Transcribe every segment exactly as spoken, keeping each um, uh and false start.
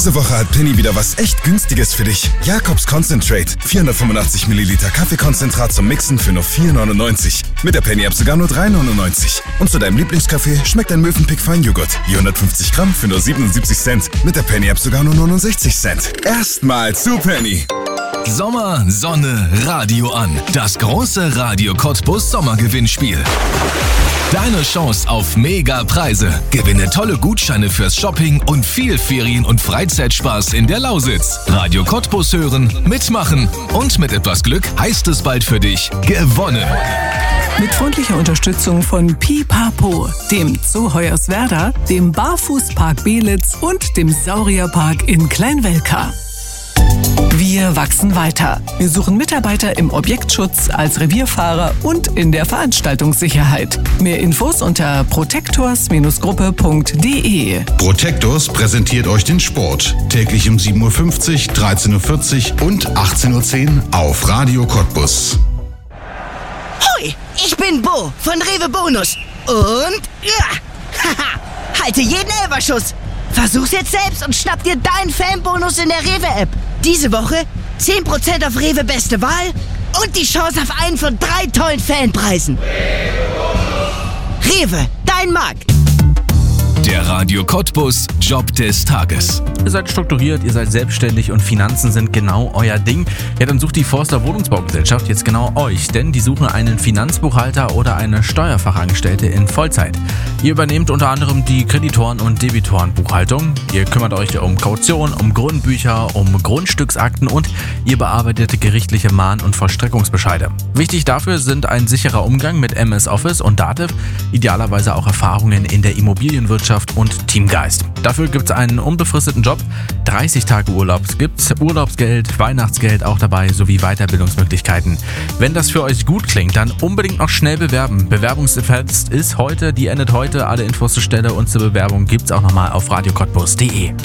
Diese Woche hat Penny wieder was echt Günstiges für dich. Jacobs Concentrate. vierhundertfünfundachtzig Milliliter Kaffeekonzentrat zum Mixen für nur vier neunundneunzig. Mit der Penny-App sogar nur drei neunundneunzig. Und zu deinem Lieblingskaffee schmeckt ein Mövenpick Feinjoghurt. Je hundertfünfzig Gramm für nur siebenundsiebzig Cent. Mit der Penny-App sogar nur neunundsechzig Cent. Erstmal zu Penny. Sommer, Sonne, Radio an. Das große Radio Cottbus Sommergewinnspiel. Deine Chance auf Mega-Preise. Gewinne tolle Gutscheine fürs Shopping und viel Ferien- und Freizeitspaß in der Lausitz. Radio Cottbus hören, mitmachen und mit etwas Glück heißt es bald für dich gewonnen. Mit freundlicher Unterstützung von Pipapo, dem Zoo Hoyerswerda, dem Barfußpark Belitz und dem Saurierpark in Kleinwelka. Wir wachsen weiter. Wir suchen Mitarbeiter im Objektschutz, als Revierfahrer und in der Veranstaltungssicherheit. Mehr Infos unter protectors Gruppe punkt de. Protectors präsentiert euch den Sport. Täglich um sieben Uhr fünfzig, dreizehn Uhr vierzig und achtzehn Uhr zehn auf Radio Cottbus. Hoi, ich bin Bo von Rewe Bonus. Und ja, haha, halte jeden Elferschuss. Versuch's jetzt selbst und schnapp dir deinen Fanbonus in der Rewe-App. Diese Woche zehn Prozent auf Rewe Beste Wahl und die Chance auf einen von drei tollen Fanpreisen. Rewe, dein Markt. Der Radio Cottbus Job des Tages. Ihr seid strukturiert, ihr seid selbstständig und Finanzen sind genau euer Ding. Ja, dann sucht die Forster Wohnungsbaugesellschaft jetzt genau euch, denn die suchen einen Finanzbuchhalter oder eine Steuerfachangestellte in Vollzeit. Ihr übernehmt unter anderem die Kreditoren- und Debitorenbuchhaltung. Ihr kümmert euch um Kaution, um Grundbücher, um Grundstücksakten und ihr bearbeitet gerichtliche Mahn- und Vollstreckungsbescheide. Wichtig dafür sind ein sicherer Umgang mit M S Office und Dativ, idealerweise auch Erfahrungen in der Immobilienwirtschaft und Teamgeist. Dafür gibt es einen unbefristeten Job, dreißig Tage Urlaub gibt's, Urlaubsgeld, Weihnachtsgeld auch dabei sowie Weiterbildungsmöglichkeiten. Wenn das für euch gut klingt, dann unbedingt noch schnell bewerben. Bewerbungsfest ist heute, die endet heute. Alle Infos zur Stelle und zur Bewerbung gibt's auch nochmal auf radio cottbus punkt de.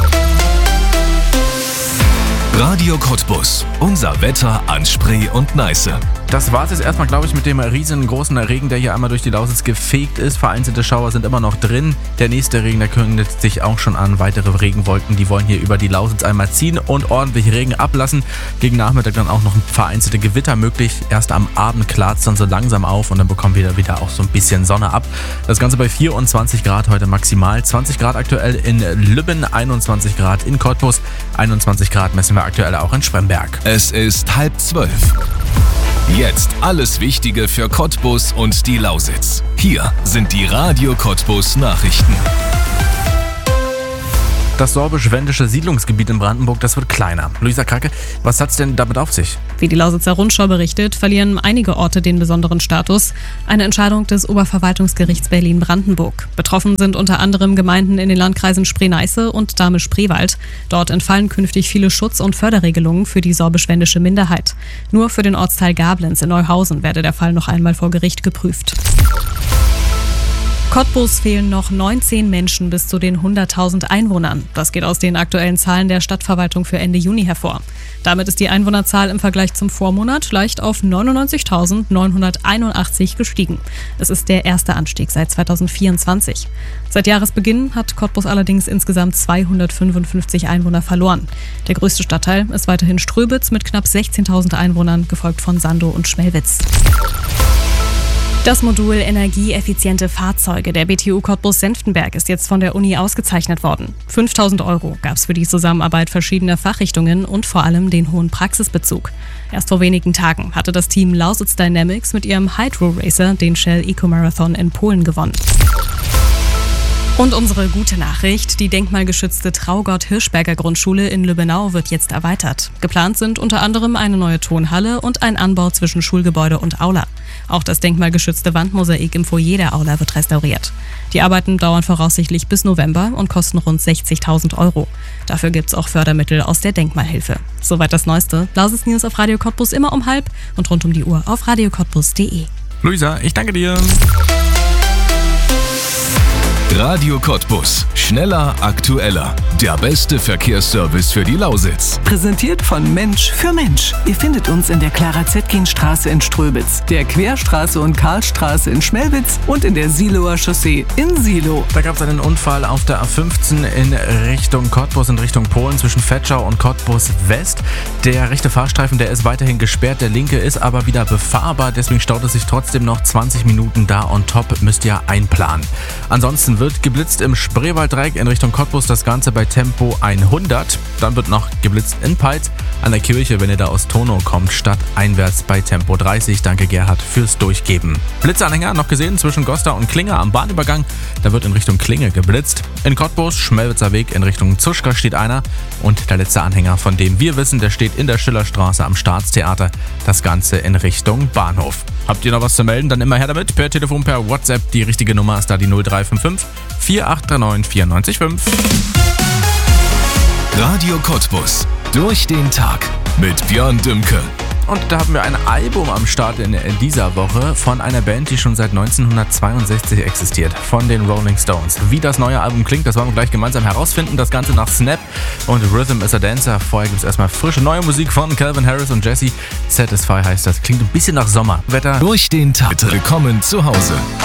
Radio Cottbus. Unser Wetter an Spree und Neiße. Das war es jetzt erstmal, glaube ich, mit dem riesengroßen Regen, der hier einmal durch die Lausitz gefegt ist. Vereinzelte Schauer sind immer noch drin. Der nächste Regen, der kündigt sich auch schon an. Weitere Regenwolken, die wollen hier über die Lausitz einmal ziehen und ordentlich Regen ablassen. Gegen Nachmittag dann auch noch vereinzelte Gewitter möglich. Erst am Abend klart es dann so langsam auf und dann bekommen wir wieder auch so ein bisschen Sonne ab. Das Ganze bei vierundzwanzig Grad heute maximal. zwanzig Grad aktuell in Lübben, einundzwanzig Grad in Cottbus, einundzwanzig Grad messen wir aktuell auch in Spremberg. Es ist halb zwölf. Jetzt alles Wichtige für Cottbus und die Lausitz. Hier sind die Radio Cottbus Nachrichten. Das sorbisch-wendische Siedlungsgebiet in Brandenburg, das wird kleiner. Luisa Krake, was hat's denn damit auf sich? Wie die Lausitzer Rundschau berichtet, verlieren einige Orte den besonderen Status. Eine Entscheidung des Oberverwaltungsgerichts Berlin-Brandenburg. Betroffen sind unter anderem Gemeinden in den Landkreisen Spree-Neiße und Dahme-Spreewald. Dort entfallen künftig viele Schutz- und Förderregelungen für die sorbisch-wendische Minderheit. Nur für den Ortsteil Gablenz in Neuhausen werde der Fall noch einmal vor Gericht geprüft. Cottbus fehlen noch neunzehn Menschen bis zu den hunderttausend Einwohnern. Das geht aus den aktuellen Zahlen der Stadtverwaltung für Ende Juni hervor. Damit ist die Einwohnerzahl im Vergleich zum Vormonat leicht auf neunundneunzigtausendneunhunderteinundachtzig gestiegen. Es ist der erste Anstieg seit zweitausendvierundzwanzig. Seit Jahresbeginn hat Cottbus allerdings insgesamt zweihundertfünfundfünfzig Einwohner verloren. Der größte Stadtteil ist weiterhin Ströbitz mit knapp sechzehntausend Einwohnern, gefolgt von Sandow und Schmelwitz. Das Modul Energieeffiziente Fahrzeuge der B T U Cottbus-Senftenberg ist jetzt von der Uni ausgezeichnet worden. fünftausend Euro gab es für die Zusammenarbeit verschiedener Fachrichtungen und vor allem den hohen Praxisbezug. Erst vor wenigen Tagen hatte das Team Lausitz Dynamics mit ihrem Hydro Racer den Shell Eco Marathon in Polen gewonnen. Und unsere gute Nachricht, die denkmalgeschützte Traugott-Hirschberger Grundschule in Lübbenau wird jetzt erweitert. Geplant sind unter anderem eine neue Turnhalle und ein Anbau zwischen Schulgebäude und Aula. Auch das denkmalgeschützte Wandmosaik im Foyer der Aula wird restauriert. Die Arbeiten dauern voraussichtlich bis November und kosten rund sechzigtausend Euro. Dafür gibt's auch Fördermittel aus der Denkmalhilfe. Soweit das Neueste. Lausitz News auf Radio Cottbus immer um halb und rund um die Uhr auf radio cottbus punkt de. Luisa, ich danke dir. Radio Cottbus. Schneller, aktueller. Der beste Verkehrsservice für die Lausitz. Präsentiert von Mensch für Mensch. Ihr findet uns in der Clara-Zetkin-Straße in Ströbitz, der Querstraße und Karlstraße in Schmelwitz und in der Siloer Chaussee in Silo. Da gab es einen Unfall auf der A fünfzehn in Richtung Cottbus, in Richtung Polen, zwischen Vetschau und Cottbus West. Der rechte Fahrstreifen, der ist weiterhin gesperrt, der linke ist aber wieder befahrbar, deswegen staut es sich trotzdem noch zwanzig Minuten da on top, müsst ihr einplanen. Ansonsten wird geblitzt im Spreewalddreieck in Richtung Cottbus, das Ganze bei Tempo hundert. Dann wird noch geblitzt in Peitz an der Kirche, wenn ihr da aus Tono kommt, stadteinwärts bei Tempo dreißig. Danke Gerhard fürs Durchgeben. Blitzanhänger noch gesehen zwischen Gosta und Klinge am Bahnübergang. Da wird in Richtung Klinge geblitzt. In Cottbus, Schmelwitzer Weg in Richtung Zuschka steht einer. Und der letzte Anhänger, von dem wir wissen, der steht in der Schillerstraße am Staatstheater. Das Ganze in Richtung Bahnhof. Habt ihr noch was zu melden? Dann immer her damit. Per Telefon, per WhatsApp. Die richtige Nummer ist da die null drei fünf fünf vier acht drei neun vier neun fünf. Radio Cottbus. Durch den Tag mit Björn Dümke. Und da haben wir ein Album am Start in dieser Woche von einer Band, die schon seit neunzehnhundertzweiundsechzig existiert, von den Rolling Stones. Wie das neue Album klingt, das wollen wir gleich gemeinsam herausfinden. Das Ganze nach Snap und Rhythm is a Dancer. Vorher gibt es erstmal frische neue Musik von Calvin Harris und Jesse. Satisfy heißt das. Klingt ein bisschen nach Sommerwetter. Durch den Tag. Willkommen zu Hause.